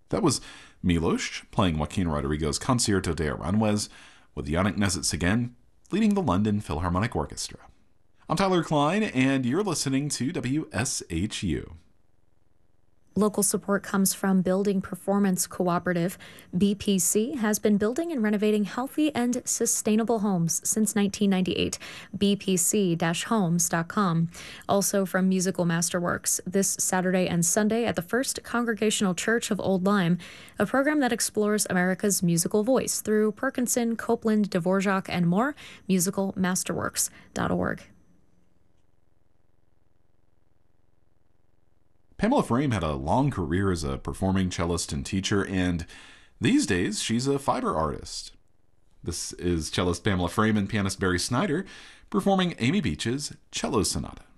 That was Milos playing Joaquin Rodrigo's Concierto de Aranjuez, with Yannick Nézet-Séguin leading the London Philharmonic Orchestra. I'm Tyler Klein, and you're listening to WSHU. Local support comes from Building Performance Cooperative. BPC has been building and renovating healthy and sustainable homes since 1998. bpc-homes.com. Also from Musical Masterworks, this Saturday and Sunday at the First Congregational Church of Old Lyme, a program that explores America's musical voice through Perkinson, Copeland, Dvorak, and more. musicalmasterworks.org. Pamela Frame had a long career as a performing cellist and teacher, and these days she's a fiber artist. This is cellist Pamela Frame and pianist Barry Snyder performing Amy Beach's Cello Sonata.